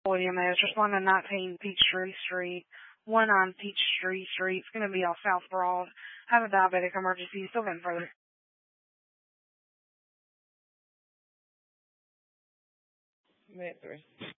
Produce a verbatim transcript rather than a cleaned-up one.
E M S. Respond to nineteen Peachtree Street, one on Peachtree Street. It's going to be off South Broad. Have a diabetic emergency. Still getting further. Minute three.